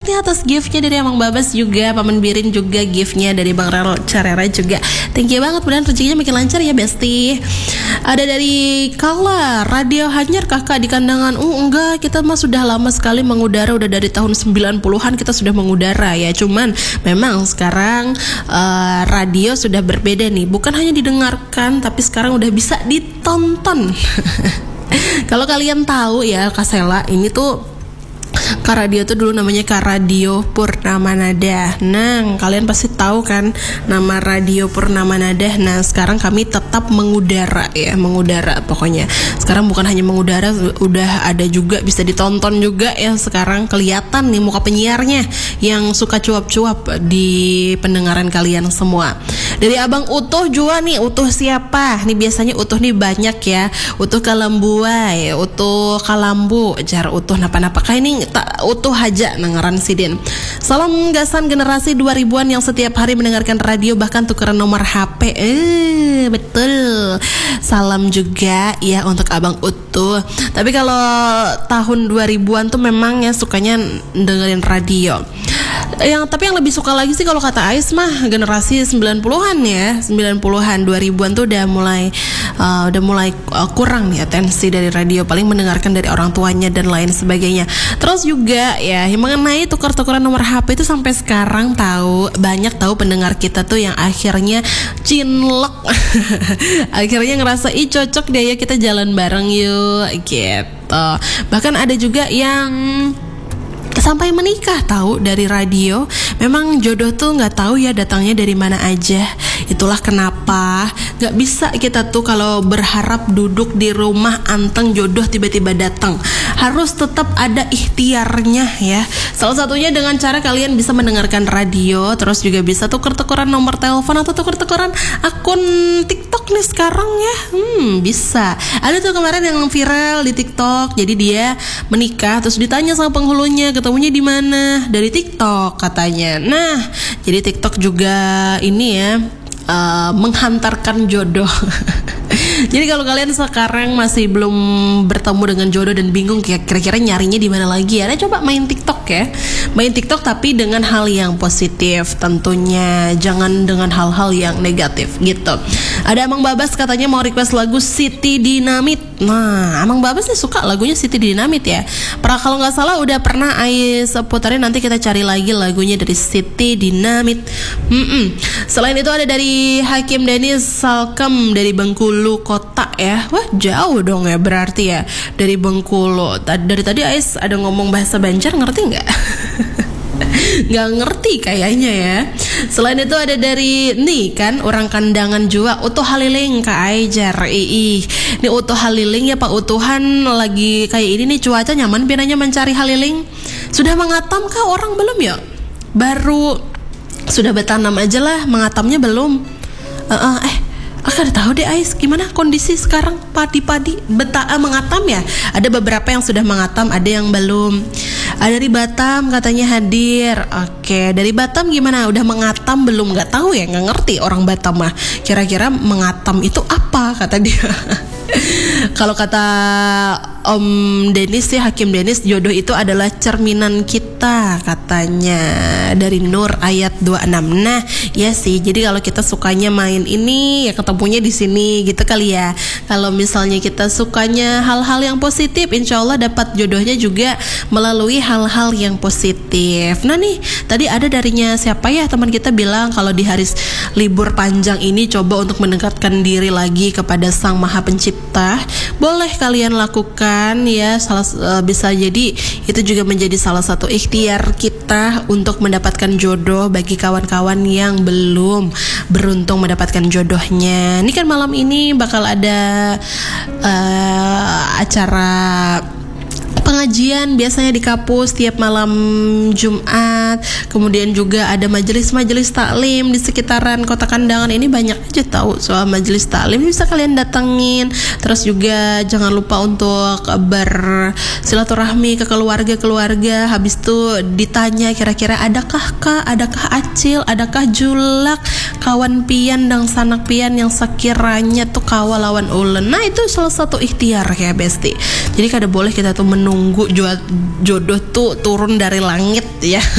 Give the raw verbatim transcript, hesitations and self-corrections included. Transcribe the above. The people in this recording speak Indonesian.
banget ya atas giftnya dari Amang Babas juga, Paman Birin juga giftnya dari Bang Rero Carera juga. Thank you banget, mudah-mudahan rezekinya makin lancar ya Besti. Ada dari Kala, radio hanyar kakak di kandangan. Oh enggak, kita mah sudah lama sekali mengudara, udah dari tahun sembilan puluhan kita sudah mengudara ya. Cuman memang sekarang uh, radio sudah berbeda nih, bukan hanya didengarkan tapi sekarang udah bisa ditonton. Kalau kalian tahu ya Kak Sela, ini tuh Kak Radio tuh dulu namanya Kak Radio Purnama Nada. Nah, kalian pasti tahu kan nama Radio Purnama Nada. Nah, sekarang kami tetap mengudara ya, mengudara pokoknya. Sekarang bukan hanya mengudara, udah ada juga bisa ditonton juga ya. Sekarang kelihatan nih muka penyiarnya yang suka cuap-cuap di pendengaran kalian semua. Dari Abang Utuh juga nih, Utuh siapa? Nih biasanya Utuh nih banyak ya. Utuh Kalambuai, Utuh Kalambu, jar Utuh napa-napa kayak ini tak Utuh aja nangaran sidin. Salam gasan generasi dua ribuan yang setiap hari mendengarkan radio bahkan tukeran nomor H P. Eh, betul. Salam juga ya untuk Abang Utuh. Tapi kalau tahun dua ribuan tuh memang ya sukanya dengerin radio. Yang tapi yang lebih suka lagi sih kalau kata Ais mah generasi sembilan puluhan ya, sembilan puluhan, dua ribuan tuh udah mulai uh, udah mulai uh, kurang nih atensi dari radio, paling mendengarkan dari orang tuanya dan lain sebagainya. Terus juga ya mengenai tukar-tukaran nomor H P itu sampai sekarang tahu banyak tahu pendengar kita tuh yang akhirnya cinlok. Akhirnya ngerasa ih cocok deh ya kita jalan bareng yuk gitu. Bahkan ada juga yang sampai menikah tahu dari radio. Memang jodoh tuh nggak tahu ya datangnya dari mana aja. Itulah kenapa nggak bisa kita tuh kalau berharap duduk di rumah anteng jodoh tiba-tiba datang. Harus tetap ada ikhtiarnya ya. Salah satunya dengan cara kalian bisa mendengarkan radio, terus juga bisa tuker-tukeran nomor telepon atau tuker-tukeran akun TikTok nih sekarang ya. Hmm, bisa. Ada tuh kemarin yang viral di TikTok. Jadi dia menikah terus ditanya sama penghulunya, ketemunya di mana? Dari TikTok katanya. Nah, jadi TikTok juga ini ya uh, menghantarkan jodoh. Jadi kalau kalian sekarang masih belum bertemu dengan jodoh dan bingung kira-kira nyarinya di mana lagi ya, nah, coba main TikTok ya. Main TikTok tapi dengan hal yang positif tentunya, jangan dengan hal-hal yang negatif gitu. Ada Amang Babas katanya mau request lagu Siti Dinamit. Nah, Amang Babas sih suka lagunya Siti Dinamit ya. Pernah kalau nggak salah udah pernah Ais putarin, nanti kita cari lagi lagunya dari Siti Dinamit. Mm-mm. Selain itu ada dari Hakim Denis Salkem dari Bengkulu Kota ya. Wah jauh dong ya berarti ya dari Bengkulu. Dari tadi Ais ada ngomong bahasa Banjar, ngerti nggak? Nggak ngerti kayaknya ya. Selain itu ada dari nih kan orang kandangan juga Utuh Haliling Kak Aijar. Ih, ini Utuh Haliling ya Pak Utuhan lagi kayak ini nih cuaca nyaman pinanya mencari haliling. Sudah mengatam kah orang belum ya? Baru sudah bertanam aja lah, mengatamnya belum. Uh, uh, eh akan tahu deh Ais gimana kondisi sekarang padi-padi beta mengatam ya. Ada beberapa yang sudah mengatam, ada yang belum. Ada dari Batam katanya hadir. Oke, dari Batam gimana? Udah mengatam belum? Nggak tahu ya, nggak ngerti orang Batam mah. Kira-kira mengatam itu apa kata dia? Kalau kata Om Denis sih, Hakim Denis, jodoh itu adalah cerminan kita katanya, dari Nur ayat dua puluh enam. Nah, ya sih. Jadi kalau kita sukanya main ini ya ketemunya di sini gitu kali ya. Kalau misalnya kita sukanya hal-hal yang positif, insya Allah dapat jodohnya juga melalui hal-hal yang positif. Nah nih, tadi ada darinya siapa ya teman kita bilang kalau di hari libur panjang ini coba untuk mendekatkan diri lagi kepada Sang Maha Pencipta. Boleh kalian lakukan ya, salah uh, bisa jadi itu juga menjadi salah satu ikhtiar kita untuk mendapatkan jodoh bagi kawan-kawan yang belum beruntung mendapatkan jodohnya. Ini kan malam ini bakal ada uh, acara pengajian biasanya di kampus tiap malam Jumat. Kemudian juga ada majelis-majelis taklim di sekitaran Kota Kandangan ini, banyak aja tahu soal majelis taklim, bisa kalian datengin. Terus juga jangan lupa untuk bersilaturahmi ke keluarga-keluarga. Habis itu ditanya kira-kira adakah kak, adakah acil, adakah julak, kawan pian dan sanak pian yang sekiranya tuh kawalawan ulen. Nah itu salah satu ikhtiar ya Besti. Jadi kada boleh kita tuh menunggu jodoh tuh turun dari langit ya.